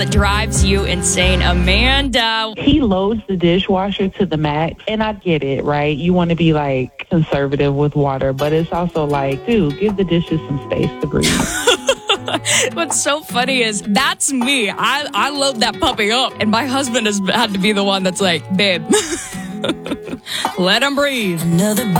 that drives you insane, Amanda? He loads the dishwasher to the max, and I get it, right? You want to be like conservative with water, but it's also like, dude, give the dishes some space to breathe. What's so funny is that's me. I load that puppy up, and my husband has had to be the one that's like, babe, let him breathe. Another